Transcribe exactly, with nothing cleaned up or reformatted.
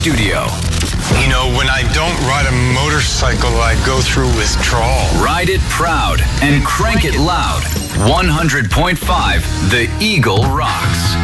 Studio. You know, when I don't ride a motorcycle, I go through withdrawal. Ride it proud and crank it loud. one hundred point five The Eagle rocks.